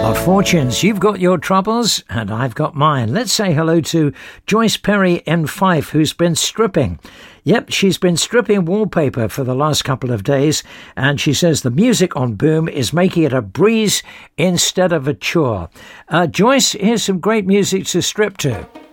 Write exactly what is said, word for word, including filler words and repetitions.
Our fortunes, you've got your troubles and I've got mine. Let's say hello to Joyce Perry in Fife, who's been stripping. Yep, she's been stripping wallpaper for the last couple of days, and she says the music on Boom is making it a breeze instead of a chore. Uh, Joyce, here's some great music to strip to.